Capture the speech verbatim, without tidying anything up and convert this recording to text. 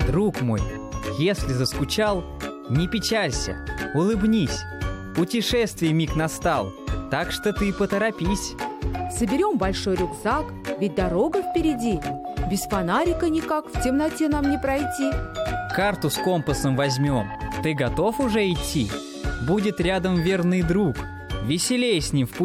Друг мой, если заскучал, не печалься, улыбнись. Путешествие миг настал, так что ты поторопись. Соберем большой рюкзак, ведь дорога впереди. Без фонарика никак в темноте нам не пройти. Карту с компасом возьмем. Ты готов уже идти? Будет рядом верный друг. Веселей с ним в пути.